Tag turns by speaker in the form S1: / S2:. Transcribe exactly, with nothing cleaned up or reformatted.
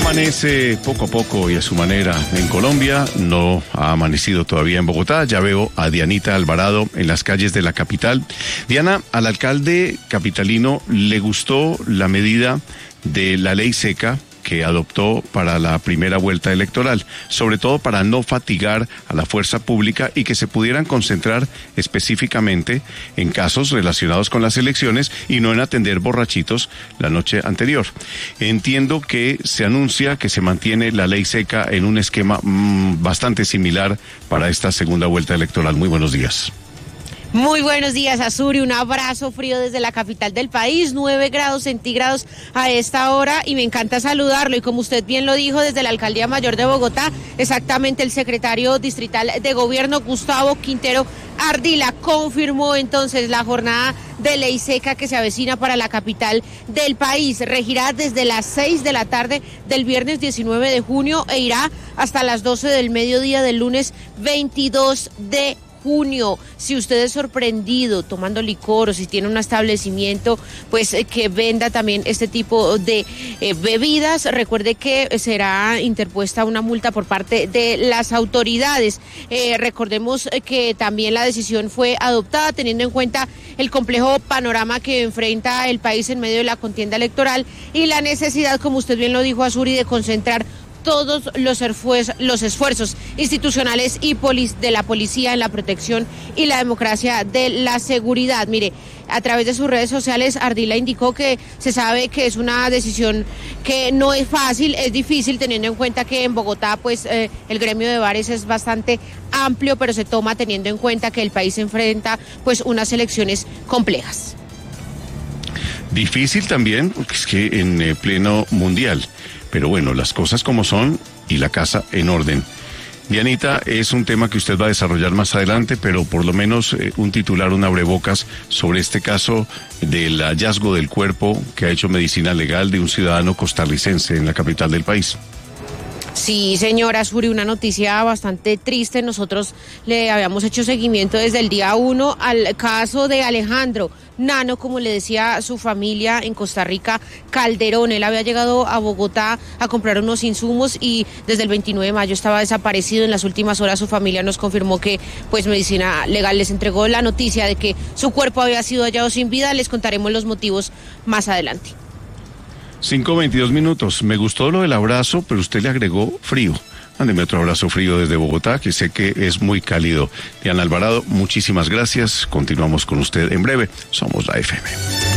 S1: Amanece poco a poco y a su manera en Colombia, no ha amanecido todavía en Bogotá. Ya veo a Dianita Alvarado en las calles de la capital. Diana, al alcalde capitalino le gustó la medida de la ley seca que adoptó para la primera vuelta electoral, sobre todo para no fatigar a la fuerza pública y que se pudieran concentrar específicamente en casos relacionados con las elecciones y no en atender borrachitos la noche anterior. Entiendo que se anuncia que se mantiene la ley seca en un esquema mmm, bastante similar para esta segunda vuelta electoral. Muy buenos días.
S2: Muy buenos días, Azuri. Un abrazo frío desde la capital del país, nueve grados centígrados a esta hora, y me encanta saludarlo. Y como usted bien lo dijo, desde la Alcaldía Mayor de Bogotá, exactamente el secretario distrital de Gobierno, Gustavo Quintero Ardila, confirmó entonces la jornada de ley seca que se avecina para la capital del país. Regirá desde las seis de la tarde del viernes diecinueve de junio e irá hasta las doce del mediodía del lunes veintidós de junio. Si usted es sorprendido tomando licor o si tiene un establecimiento pues eh, que venda también este tipo de eh, bebidas, recuerde que será interpuesta una multa por parte de las autoridades. Eh, recordemos que también la decisión fue adoptada teniendo en cuenta el complejo panorama que enfrenta el país en medio de la contienda electoral y la necesidad, como usted bien lo dijo, Azuri, de concentrar todos los, los esfuerzos institucionales y de la policía en la protección y la democracia de la seguridad. Mire, a través de sus redes sociales, Ardila indicó que se sabe que es una decisión que no es fácil, es difícil, teniendo en cuenta que en Bogotá pues eh, el gremio de bares es bastante amplio, pero se toma teniendo en cuenta que el país enfrenta pues unas elecciones complejas.
S1: Difícil también, porque es que en eh, pleno mundial. Pero bueno, las cosas como son y la casa en orden. Dianita, es un tema que usted va a desarrollar más adelante, pero por lo menos eh, un titular, un abrebocas sobre este caso del hallazgo del cuerpo que ha hecho medicina legal de un ciudadano costarricense en la capital del país.
S2: Sí, señora Azuri, una noticia bastante triste. Nosotros le habíamos hecho seguimiento desde el día uno al caso de Alejandro Nano, como le decía su familia en Costa Rica, Calderón. Él había llegado a Bogotá a comprar unos insumos y desde el veintinueve de mayo estaba desaparecido. En las últimas horas su familia nos confirmó que pues Medicina Legal les entregó la noticia de que su cuerpo había sido hallado sin vida. Les contaremos los motivos más adelante.
S1: cinco veintidós minutos. Me gustó lo del abrazo, pero usted le agregó frío. Mándeme otro abrazo frío desde Bogotá, que sé que es muy cálido. Diana Alvarado, muchísimas gracias. Continuamos con usted en breve. Somos la F M.